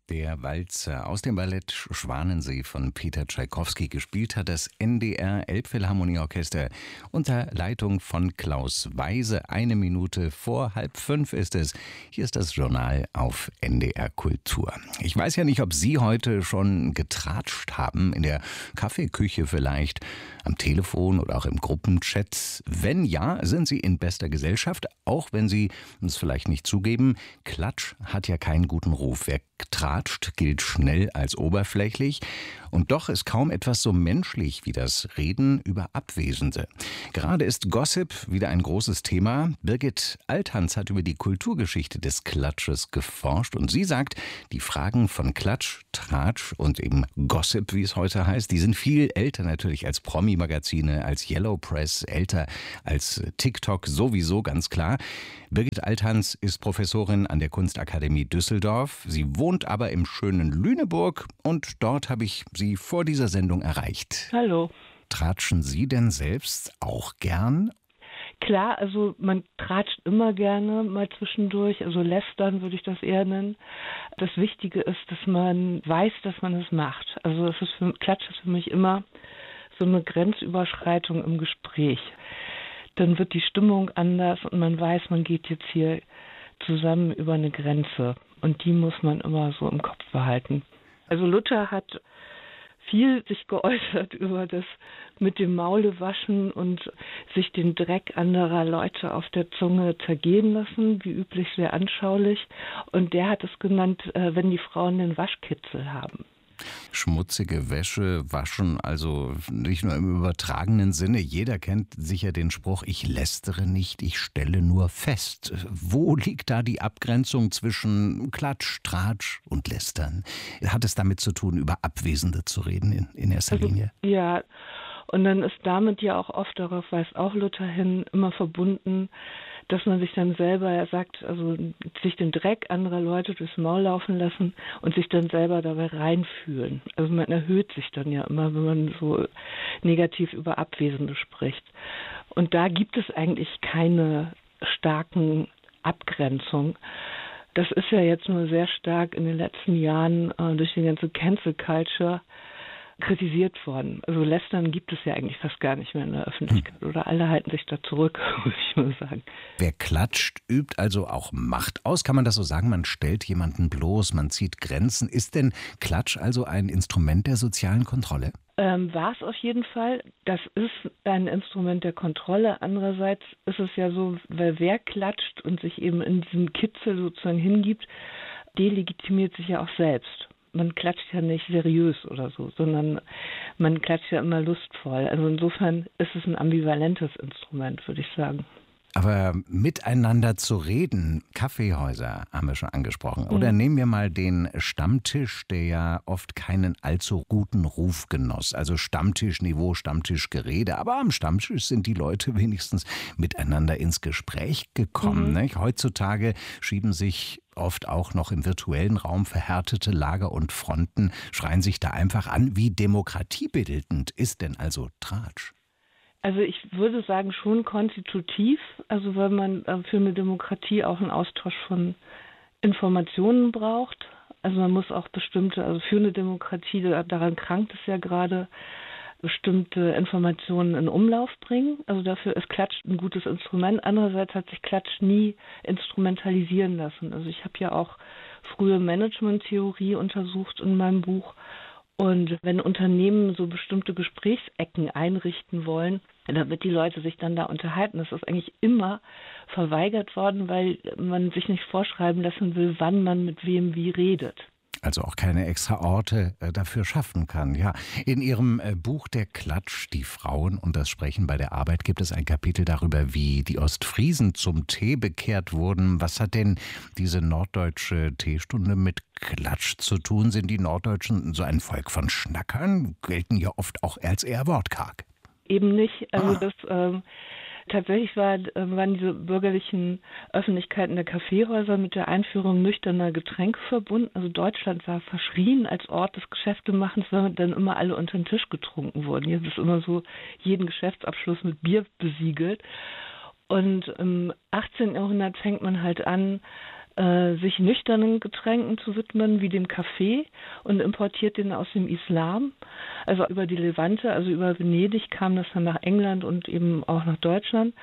Der Walzer aus dem Ballett Schwanensee von Peter Tschaikowski, gespielt hat das NDR Elbphilharmonieorchester unter Leitung von Klaus Weise. 1 Minute vor 4:30 ist es. Hier ist das Journal auf NDR Kultur. Ich weiß ja nicht, ob Sie heute schon getratscht haben, in der Kaffeeküche vielleicht, am Telefon oder auch im Gruppenchat. Wenn ja, sind Sie in bester Gesellschaft, auch wenn Sie es vielleicht nicht zugeben. Klatsch hat ja keinen guten Ruf. Wer tratscht, gilt schnell als oberflächlich. Und doch ist kaum etwas so menschlich wie das Reden über Abwesende. Gerade ist Gossip wieder ein großes Thema. Birgit Althans hat über die Kulturgeschichte des Klatsches geforscht und sie sagt, die Fragen von Klatsch, Tratsch und eben Gossip, wie es heute heißt, die sind viel älter natürlich als Promi-Magazine, als Yellow Press, älter als TikTok sowieso, ganz klar. Birgit Althans ist Professorin an der Kunstakademie Düsseldorf. Sie wohnt aber im schönen Lüneburg und dort habe ich sie vor dieser Sendung erreicht. Hallo. Tratschen Sie denn selbst auch gern? Klar, also man tratscht immer gerne mal zwischendurch, also lästern würde ich das eher nennen. Das Wichtige ist, dass man weiß, dass man es macht. Also Klatsch ist für mich immer so eine Grenzüberschreitung im Gespräch. Dann wird die Stimmung anders und man weiß, man geht jetzt hier zusammen über eine Grenze. Und die muss man immer so im Kopf behalten. Also Luther hat viel sich geäußert über das mit dem Maule waschen und sich den Dreck anderer Leute auf der Zunge zergehen lassen, wie üblich sehr anschaulich. Und der hat es genannt, wenn die Frauen den Waschkitzel haben. Schmutzige Wäsche waschen, also nicht nur im übertragenen Sinne. Jeder kennt sicher den Spruch, ich lästere nicht, ich stelle nur fest. Wo liegt da die Abgrenzung zwischen Klatsch, Tratsch und Lästern? Hat es damit zu tun, über Abwesende zu reden in erster Linie? Ja, und dann ist damit ja auch oft, darauf weist auch Luther hin, immer verbunden, dass man sich dann selber, er sagt, also sich den Dreck anderer Leute durchs Maul laufen lassen und sich dann selber dabei reinfühlen. Also man erhöht sich dann ja immer, wenn man so negativ über Abwesende spricht. Und da gibt es eigentlich keine starken Abgrenzungen. Das ist ja jetzt nur sehr stark in den letzten Jahren durch die ganze Cancel Culture kritisiert worden. Also Lästern gibt es ja eigentlich fast gar nicht mehr in der Öffentlichkeit. Oder alle halten sich da zurück, würde ich mal sagen. Wer klatscht, übt also auch Macht aus. Kann man das so sagen? Man stellt jemanden bloß, man zieht Grenzen. Ist denn Klatsch also ein Instrument der sozialen Kontrolle? War es auf jeden Fall. Das ist ein Instrument der Kontrolle. Andererseits ist es ja so, weil wer klatscht und sich eben in diesen Kitzel sozusagen hingibt, delegitimiert sich ja auch selbst. Man klatscht ja nicht seriös oder so, sondern man klatscht ja immer lustvoll. Also insofern ist es ein ambivalentes Instrument, würde ich sagen. Aber miteinander zu reden, Kaffeehäuser haben wir schon angesprochen. Oder nehmen wir mal den Stammtisch, der ja oft keinen allzu guten Ruf genoss. Also Stammtischniveau, Stammtischgerede. Aber am Stammtisch sind die Leute wenigstens miteinander ins Gespräch gekommen. Nicht? Heutzutage schieben sich oft auch noch im virtuellen Raum verhärtete Lager und Fronten, schreien sich da einfach an. Wie demokratiebildend ist denn also Tratsch? Also ich würde sagen schon konstitutiv, also weil man für eine Demokratie auch einen Austausch von Informationen braucht. Also man muss auch also für eine Demokratie, daran krankt es ja gerade, bestimmte Informationen in Umlauf bringen. Also dafür ist Klatsch ein gutes Instrument. Andererseits hat sich Klatsch nie instrumentalisieren lassen. Also ich habe ja auch frühe Management-Theorie untersucht in meinem Buch. Und wenn Unternehmen so bestimmte Gesprächsecken einrichten wollen, damit die Leute sich dann da unterhalten, das ist eigentlich immer verweigert worden, weil man sich nicht vorschreiben lassen will, wann man mit wem wie redet. Also auch keine extra Orte dafür schaffen kann. Ja, in Ihrem Buch Der Klatsch, die Frauen und das Sprechen bei der Arbeit gibt es ein Kapitel darüber, wie die Ostfriesen zum Tee bekehrt wurden. Was hat denn diese norddeutsche Teestunde mit Klatsch zu tun? Sind die Norddeutschen so ein Volk von Schnackern? Gelten ja oft auch als eher wortkarg. Eben nicht. Also tatsächlich waren diese bürgerlichen Öffentlichkeiten der Kaffeehäuser mit der Einführung nüchterner Getränke verbunden. Also Deutschland war verschrien als Ort des Geschäftemachens, weil dann immer alle unter den Tisch getrunken wurden. Jetzt ist immer so jeden Geschäftsabschluss mit Bier besiegelt. Und im 18. Jahrhundert fängt man halt an, sich nüchternen Getränken zu widmen, wie dem Kaffee, und importiert den aus dem Islam. Also über die Levante, also über Venedig kam das dann nach England und eben auch nach Deutschland.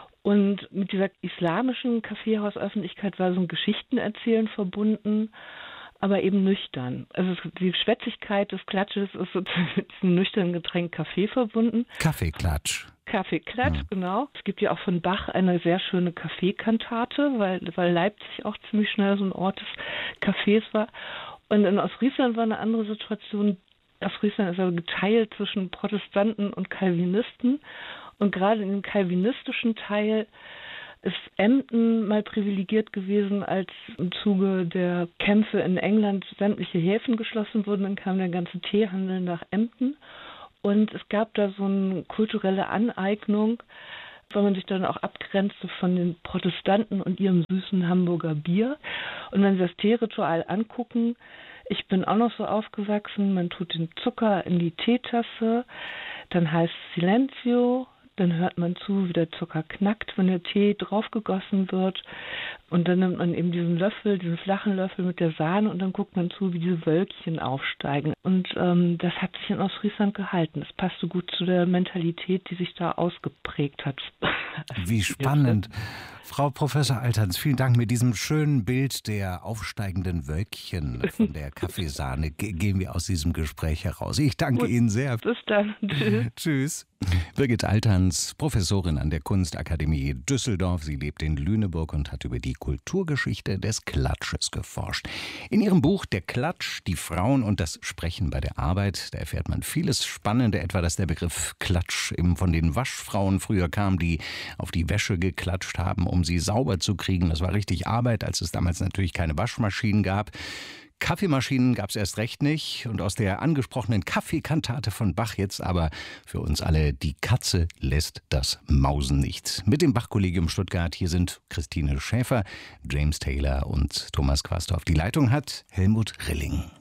Und mit dieser islamischen Kaffeehausöffentlichkeit war so ein Geschichtenerzählen verbunden, aber eben nüchtern. Also die Schwätzigkeit des Klatsches ist sozusagen mit diesem nüchternen Getränk Kaffee verbunden. Kaffeeklatsch. Kaffeeklatsch, genau. Es gibt ja auch von Bach eine sehr schöne Kaffeekantate, weil Leipzig auch ziemlich schnell so ein Ort des Kaffees war. Und in Ostfriesland war eine andere Situation. Ostfriesland ist aber geteilt zwischen Protestanten und Calvinisten. Und gerade in dem calvinistischen Teil ist Emden mal privilegiert gewesen, als im Zuge der Kämpfe in England sämtliche Häfen geschlossen wurden. Dann kam der ganze Teehandel nach Emden. Und es gab da so eine kulturelle Aneignung, weil man sich dann auch abgrenzte von den Protestanten und ihrem süßen Hamburger Bier. Und wenn Sie das Teeritual angucken, ich bin auch noch so aufgewachsen, man tut den Zucker in die Teetasse, dann heißt Silenzio, dann hört man zu, wie der Zucker knackt, wenn der Tee draufgegossen wird. Und dann nimmt man eben diesen Löffel, diesen flachen Löffel mit der Sahne und dann guckt man zu, wie diese Wölkchen aufsteigen. Und das hat sich in Ostfriesland gehalten. Das passt so gut zu der Mentalität, die sich da ausgeprägt hat. Wie spannend. Frau Professor Alterns, vielen Dank. Mit diesem schönen Bild der aufsteigenden Wölkchen von der Kaffeesahne gehen wir aus diesem Gespräch heraus. Ich danke Ihnen sehr. Bis dann. Tschüss. Birgit Alterns, Professorin an der Kunstakademie Düsseldorf. Sie lebt in Lüneburg und hat über die Kulturgeschichte des Klatsches geforscht. In ihrem Buch Der Klatsch, die Frauen und das Sprechen bei der Arbeit, da erfährt man vieles Spannende, etwa, dass der Begriff Klatsch eben von den Waschfrauen früher kam, die auf die Wäsche geklatscht haben, um sie sauber zu kriegen. Das war richtig Arbeit, als es damals natürlich keine Waschmaschinen gab. Kaffeemaschinen gab es erst recht nicht. Und aus der angesprochenen Kaffeekantate von Bach jetzt aber für uns alle: Die Katze lässt das Mausen nicht. Mit dem Bach-Kollegium Stuttgart, hier sind Christine Schäfer, James Taylor und Thomas Quastorf. Die Leitung hat Helmut Rilling.